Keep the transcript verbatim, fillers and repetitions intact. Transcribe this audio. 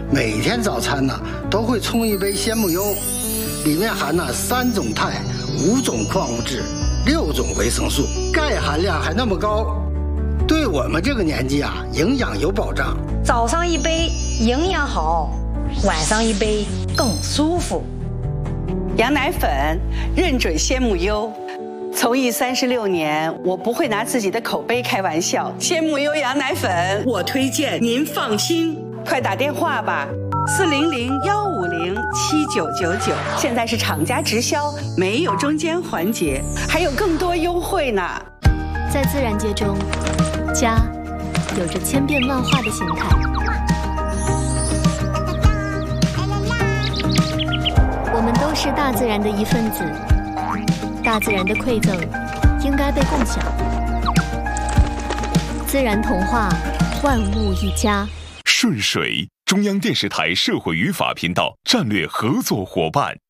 每天早餐呢都会冲一杯鲜木优，里面含了三种钛、五种矿物质、六种维生素，钙含量还那么高，对我们这个年纪啊，营养有保障。 早上一杯营养好，晚上一杯更舒服。 羊奶粉认准鲜木优，从艺三十六年，我不会拿自己的口碑开玩笑。鲜木优羊奶粉，我推荐，您放心。快打电话吧，四零零幺五零七九九九。现在是厂家直销，没有中间环节，还有更多优惠呢。 在自然界中，家有着千变万化的形态。我们都是大自然的一份子，大自然的馈赠应该被共享。自然童话，万物一家。 顺水，中央电视台社会与法频道战略合作伙伴。